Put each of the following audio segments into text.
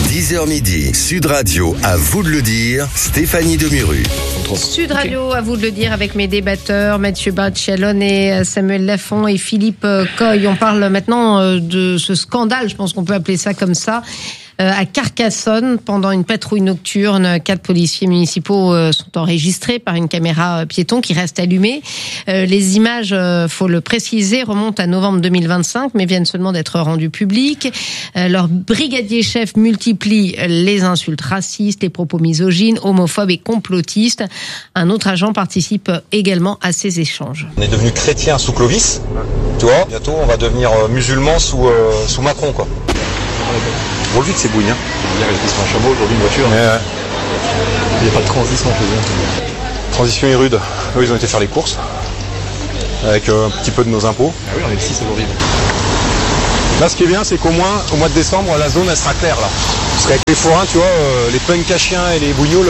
10h midi, Sud Radio, à vous de le dire, Stéphanie Demuru. Sud Radio, à vous de le dire, avec mes débatteurs, Mathieu Bartchelon et Samuel Lafont et Philippe Coy. On parle maintenant de ce scandale, je pense qu'on peut appeler ça comme ça. À Carcassonne, pendant une patrouille nocturne, 4 policiers municipaux sont enregistrés par une caméra piéton qui reste allumée. Les images, faut le préciser, remontent à novembre 2025, mais viennent seulement d'être rendues publiques. Leur brigadier chef multiplie les insultes racistes, les propos misogynes, homophobes et complotistes. Un autre agent participe également à ces échanges. On est devenu chrétien sous Clovis, tu vois. Bientôt, on va devenir musulman sous Macron, quoi. On le vit que c'est bouilli, hein. Hier, j'étais sur un chameau, aujourd'hui une voiture. Ouais. Il n'y a pas de transition chez eux. Transition est rude. Eux, ils ont été faire les courses. Avec un petit peu de nos impôts. Ah oui, on est le 6 aujourd'hui. Là, ce qui est bien, c'est qu'au moins, au mois de décembre, la zone, elle sera claire, là. Parce qu'avec les forains, tu vois, les punks à chiens et les bougnoules,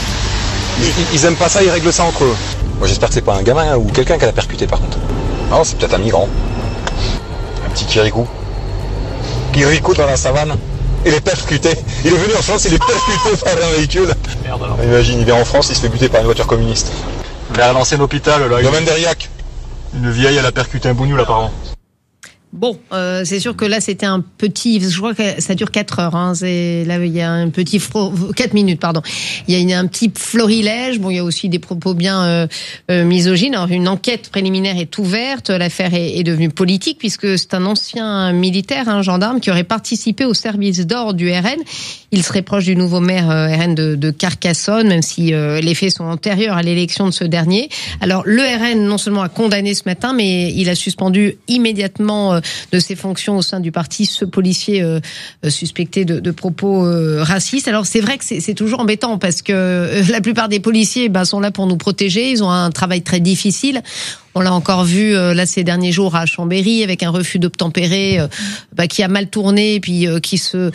ils aiment pas ça, ils règlent ça entre eux. Moi, j'espère que c'est pas un gamin ou quelqu'un qui l'a percuté, par contre. Non, c'est peut-être un migrant. Un petit kirikou. Kirikou dans la savane. Il est percuté. Il est venu en France, il est percuté par un véhicule. Merde alors. Imagine, il vient en France, il se fait buter par une voiture communiste. Vers l'ancien hôpital, là. Domaine d'Eriac. Une vieille, elle a percuté un bougnoul apparemment. Bon, c'est sûr que là c'était un petit, je crois que ça dure 4 heures, hein, là il y a un petit 4 minutes pardon. Il y a un petit florilège, bon il y a aussi des propos bien misogynes. Alors une enquête préliminaire est ouverte, l'affaire est devenue politique puisque c'est un ancien militaire, un gendarme qui aurait participé au service d'ordre du RN. Il serait proche du nouveau maire RN de Carcassonne, même si les faits sont antérieurs à l'élection de ce dernier. Alors le RN non seulement a condamné ce matin, mais il a suspendu immédiatement de ses fonctions au sein du parti ce policier suspecté de propos racistes. Alors c'est vrai que c'est toujours embêtant parce que la plupart des policiers sont là pour nous protéger, ils ont un travail très difficile. On l'a encore vu là ces derniers jours à Chambéry avec un refus d'obtempérer qui a mal tourné et puis qui se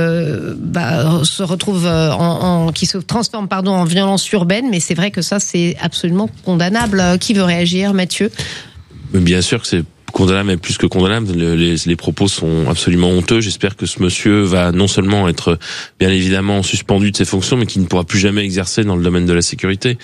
retrouve qui se transforme en violence urbaine. Mais c'est vrai que ça c'est absolument condamnable. Qui veut réagir, Mathieu ? Bien sûr que c'est condamnable, mais plus que condamnable. Les propos sont absolument honteux. J'espère que ce monsieur va non seulement être bien évidemment suspendu de ses fonctions, mais qu'il ne pourra plus jamais exercer dans le domaine de la sécurité.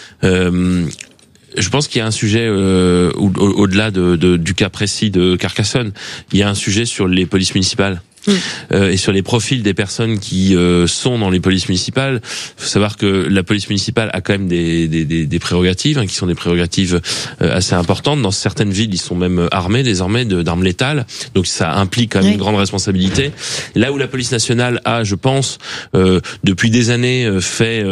Je pense qu'il y a un sujet au-delà du cas précis de Carcassonne. Il y a un sujet sur les polices municipales. Et sur les profils des personnes qui sont dans les polices municipales. Il faut savoir que la police municipale a quand même des prérogatives, qui sont des prérogatives assez importantes. Dans certaines villes, ils sont même armés désormais d'armes létales, donc ça implique quand même une grande responsabilité. Là où la police nationale a, je pense, depuis des années fait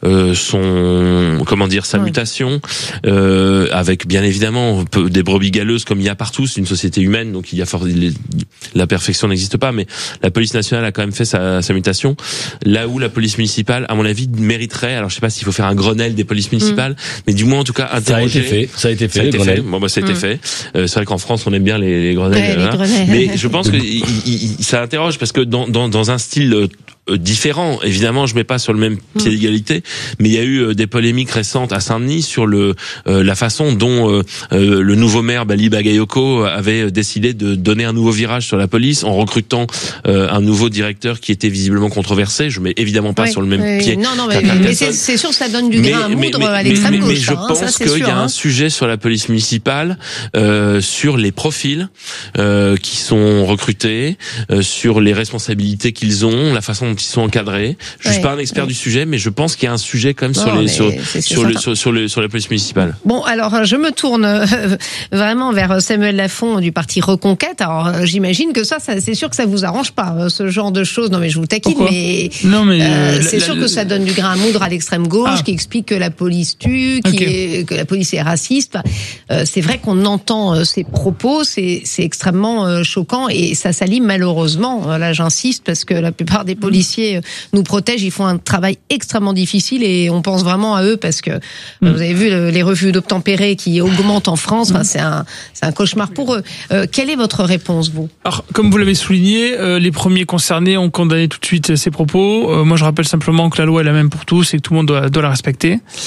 sa mutation, avec bien évidemment des brebis galeuses comme il y a partout. C'est une société humaine, donc la perfection n'existe pas, mais la police nationale a quand même fait sa mutation. Là où la police municipale, à mon avis, mériterait, alors je sais pas s'il faut faire un Grenelle des polices municipales, mais du moins en tout cas interroger. Ça a été fait. Bon, ça a été fait. C'est vrai qu'en France, on aime bien les Grenelles. Les Grenelles. Mais je pense que ça interroge parce que dans un style différent, évidemment, je mets pas sur le même pied d'égalité, mais il y a eu des polémiques récentes à Saint-Denis sur la façon dont le nouveau maire Bali Bagayoko avait décidé de donner un nouveau virage sur la police en recrutant un nouveau directeur qui était visiblement controversé. Je mets évidemment pas sur le même pied. Non, mais c'est sûr que ça donne du grain à moudre à l'extrême gauche. Mais je pense qu'il y a un sujet sur la police municipale, sur les profils qui sont recrutés, sur les responsabilités qu'ils ont, la façon dont ils sont encadrés. Je suis pas un expert du sujet, mais je pense qu'il y a un sujet quand même sur la police municipale. Bon, alors je me tourne vraiment vers Samuel Lafont du parti Reconquête. Alors j'imagine que ça c'est sûr que ça vous arrange pas ce genre de choses. Non mais je vous taquine. Pourquoi ? Mais c'est sûr que ça donne du grain à moudre à l'extrême gauche qui explique que la police tue, que la police est raciste. C'est vrai qu'on entend ces propos, c'est extrêmement choquant et ça s'allie malheureusement. Là j'insiste parce que la plupart des policiers nous protègent, ils font un travail extrêmement difficile et on pense vraiment à eux parce que vous avez vu les refus d'obtempérer qui augmentent en France. Enfin, c'est un cauchemar pour eux. Quelle est votre réponse, vous ? Alors, comme vous l'avez souligné, les premiers concernés ont condamné tout de suite ces propos. Moi, je rappelle simplement que la loi est la même pour tous et que tout le monde doit la respecter.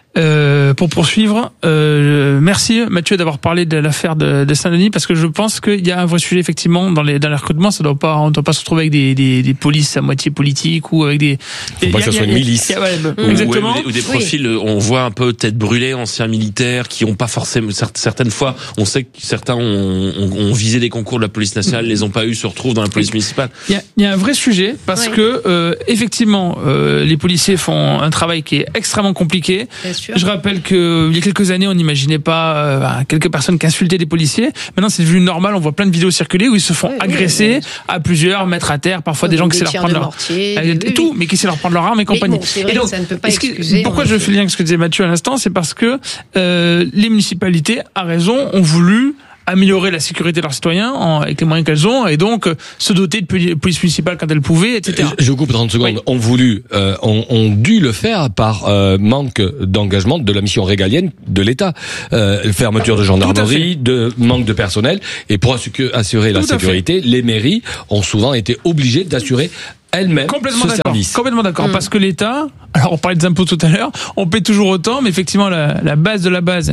Pour poursuivre, merci Mathieu d'avoir parlé de l'affaire de Saint-Denis, parce que je pense qu'il y a un vrai sujet effectivement dans les recrutements. On ne doit pas se retrouver avec des polices à moitié politiques ou avec des. Faut pas que ça soit une milice. Exactement. Ou des profils, on voit un peu tête brûlée, anciens militaires qui ont pas forcément, certaines fois, on sait que certains ont visé des concours de la police nationale, les ont pas eu, se retrouvent dans la police municipale. Il y a un vrai sujet parce que effectivement, les policiers font un travail qui est extrêmement compliqué. Je rappelle qu'il y a quelques années, on n'imaginait pas quelques personnes qui insultaient des policiers. Maintenant, c'est devenu normal. On voit plein de vidéos circuler où ils se font agresser à plusieurs, mettre à terre. Parfois, des gens qui essaient de leur prendre leur mais qui essaient de leur prendre leur arme et compagnie. Bon, c'est vrai, et donc, ça ne peut pas excuser. Pourquoi je fais le lien avec ce que disait Mathieu à l'instant, c'est parce que les municipalités, à raison, ont voulu améliorer la sécurité de leurs citoyens avec les moyens qu'elles ont, et donc se doter de police municipale quand elles pouvaient, etc. Je coupe 30 secondes. Oui. Ont dû le faire par manque d'engagement de la mission régalienne de l'État. Fermeture de gendarmerie, de manque de personnel, et pour assurer la sécurité, les mairies ont souvent été obligées d'assurer elles-mêmes ce service. Complètement d'accord. Parce que l'État, alors on parlait des impôts tout à l'heure, on paie toujours autant, mais effectivement la base de la base,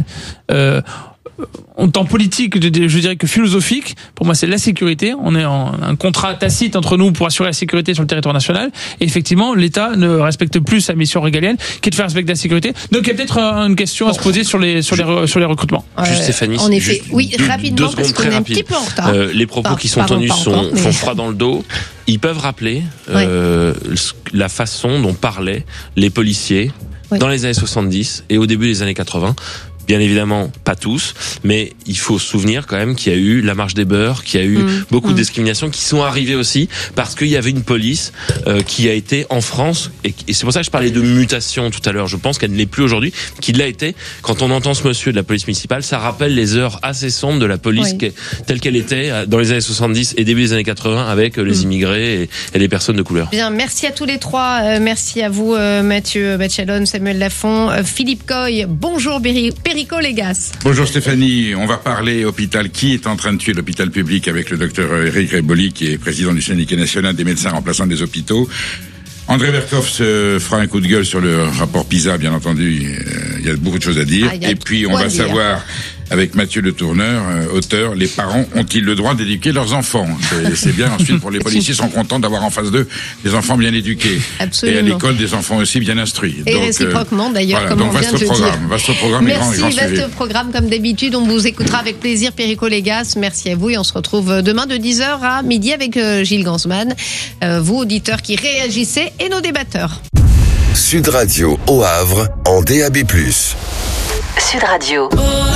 en temps politique, je dirais que philosophique, pour moi c'est la sécurité. On est en un contrat tacite entre nous pour assurer la sécurité sur le territoire national, et effectivement l'État ne respecte plus sa mission régalienne qui est de faire respecter la sécurité. Donc il y a peut-être une question à se poser sur les recrutements. Juste Stéphanie, en effet, rapidement, 2 secondes parce qu'on très est un rapides. petit peu en retard. Les propos qui sont tenus font froid dans le dos. Ils peuvent rappeler la façon dont parlaient les policiers dans les années 70 et au début des années 80. Bien évidemment, pas tous, mais il faut se souvenir quand même qu'il y a eu la marche des beurs, qu'il y a eu beaucoup de discriminations qui sont arrivées aussi parce qu'il y avait une police qui a été en France, et c'est pour ça que je parlais de mutation tout à l'heure. Je pense qu'elle ne l'est plus aujourd'hui, qu'il l'a été. Quand on entend ce monsieur de la police municipale, ça rappelle les heures assez sombres de la police telle qu'elle était dans les années 70 et début des années 80 avec les immigrés et les personnes de couleur. Bien, merci à tous les trois. Merci à vous, Mathieu Bachelon, Samuel Lafont, Philippe Coy. Bonjour, Perico Légas. Bonjour Stéphanie, on va parler hôpital. Qui est en train de tuer l'hôpital public avec le docteur Eric Reboli, qui est président du syndicat national des médecins remplaçants des hôpitaux. André Verkoff se fera un coup de gueule sur le rapport PISA, bien entendu. Il y a beaucoup de choses à dire. Et puis on va savoir, avec Mathieu Le Tourneur, auteur, les parents ont-ils le droit d'éduquer leurs enfants? C'est bien. Ensuite, pour les policiers, sont contents d'avoir en face d'eux des enfants bien éduqués. Absolument. Et à l'école, des enfants aussi bien instruits. Et donc, réciproquement, d'ailleurs, voilà, comme donc, on vient de le dire. Vaste programme, merci, grand sujet. vaste programme, comme d'habitude. On vous écoutera avec plaisir, Perico Légas. Merci à vous, et on se retrouve demain de 10h à midi avec Gilles Gansman. Vous, auditeurs qui réagissez, et nos débatteurs. Sud Radio au Havre en DAB+. Sud Radio.